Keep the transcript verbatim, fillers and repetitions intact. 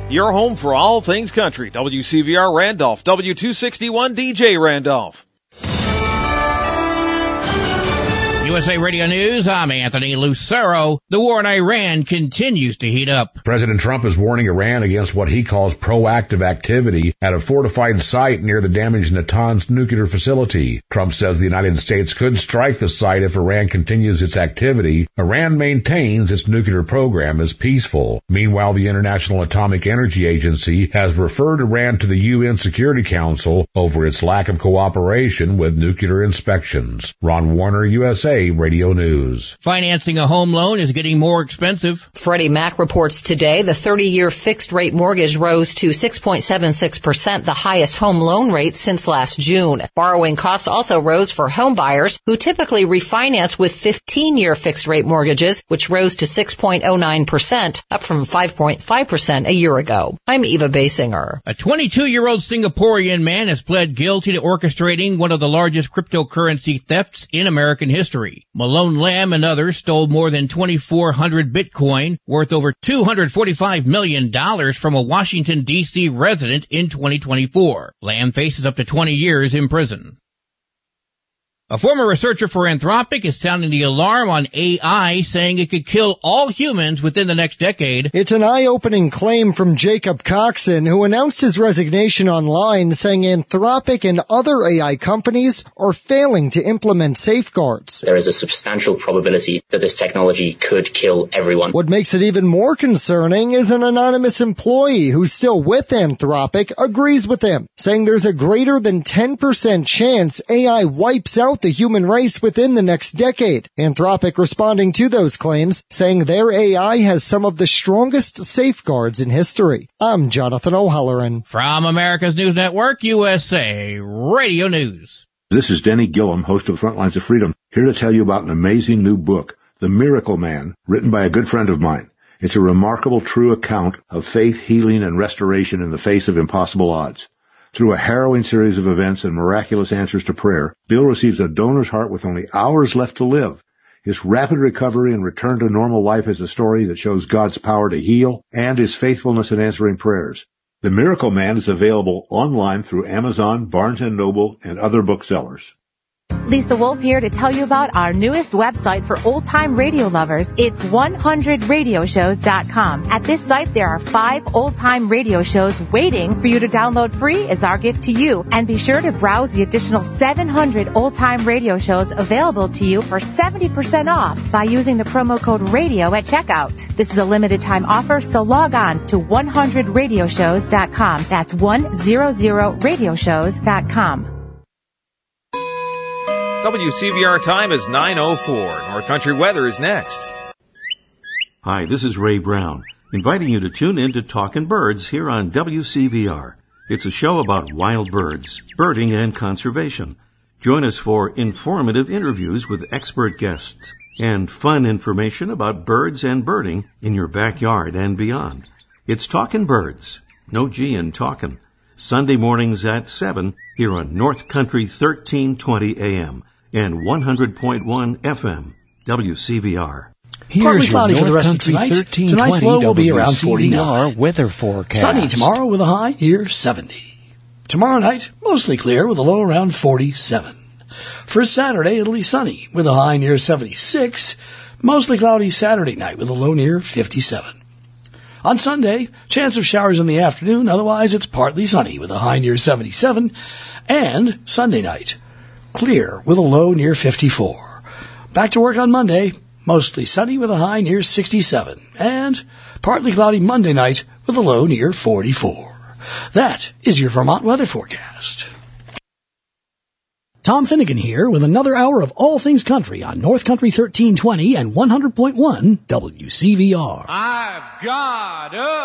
Your home for all things country. W C V R Randolph, W two sixty-one D J Randolph. U S A Radio News, I'm Anthony Lucero. The war in Iran continues to heat up. President Trump is warning Iran against what he calls proactive activity at a fortified site near the damaged Natanz nuclear facility. Trump says the United States could strike the site if Iran continues its activity. Iran maintains its nuclear program is peaceful. Meanwhile, the International Atomic Energy Agency has referred Iran to the U N Security Council over its lack of cooperation with nuclear inspections. Ron Warner, U S A Radio News. Financing a home loan is getting more expensive. Freddie Mac reports today the thirty-year fixed-rate mortgage rose to six point seven six percent, the highest home loan rate since last June. Borrowing costs also rose for home buyers who typically refinance with fifteen-year fixed-rate mortgages, which rose to six point oh nine percent, up from five point five percent a year ago. I'm Eva Basinger. A twenty-two-year-old Singaporean man has pled guilty to orchestrating one of the largest cryptocurrency thefts in American history. Malone Lamb and others stole more than twenty-four hundred Bitcoin, worth over two hundred forty-five million dollars, from a Washington, D C resident in twenty twenty-four. Lamb faces up to twenty years in prison. A former researcher for Anthropic is sounding the alarm on A I, saying it could kill all humans within the next decade. It's an eye-opening claim from Jacob Coxon, who announced his resignation online, saying Anthropic and other A I companies are failing to implement safeguards. There is a substantial probability that this technology could kill everyone. What makes it even more concerning is an anonymous employee who's still with Anthropic agrees with him, saying there's a greater than ten percent chance A I wipes out the human race within the next decade. Anthropic responding to those claims, saying their A I has some of the strongest safeguards in history. I'm Jonathan O'Halloran. From America's News Network, U S A Radio News. This is Denny Gillum, host of Frontlines of Freedom, here to tell you about an amazing new book, The Miracle Man, written by a good friend of mine. It's a remarkable, true account of faith, healing, and restoration in the face of impossible odds. Through a harrowing series of events and miraculous answers to prayer, Bill receives a donor's heart with only hours left to live. His rapid recovery and return to normal life is a story that shows God's power to heal and his faithfulness in answering prayers. The Miracle Man is available online through Amazon, Barnes and Noble, and other booksellers. Lisa Wolf here to tell you about our newest website for old-time radio lovers. It's one hundred radio shows dot com. At this site, there are five old-time radio shows waiting for you to download free as our gift to you. And be sure to browse the additional seven hundred old-time radio shows available to you for seventy percent off by using the promo code RADIO at checkout. This is a limited-time offer, so log on to one hundred radio shows dot com. That's one hundred radio shows dot com. W C V R time is nine oh four. North Country weather is next. Hi, this is Ray Brown, inviting you to tune in to Talkin' Birds here on W C V R. It's a show about wild birds, birding, and conservation. Join us for informative interviews with expert guests and fun information about birds and birding in your backyard and beyond. It's Talkin' Birds, no G in talkin', Sunday mornings at seven here on North Country thirteen twenty A M and one hundred point one F M, W C V R. Partly cloudy for the rest of tonight. Tonight's low will be around forty-nine. Weather forecast. Sunny tomorrow with a high near seventy. Tomorrow night, mostly clear with a low around forty-seven. For Saturday, it'll be sunny with a high near seventy-six. Mostly cloudy Saturday night with a low near fifty-seven. On Sunday, chance of showers in the afternoon. Otherwise, it's partly sunny with a high near seventy-seven. And Sunday night, clear with a low near fifty-four. Back to work on Monday, mostly sunny with a high near sixty-seven. And partly cloudy Monday night with a low near forty-four. That is your Vermont weather forecast. Tom Finnegan here with another hour of all things country on North Country thirteen twenty and one hundred point one W C V R. I've got a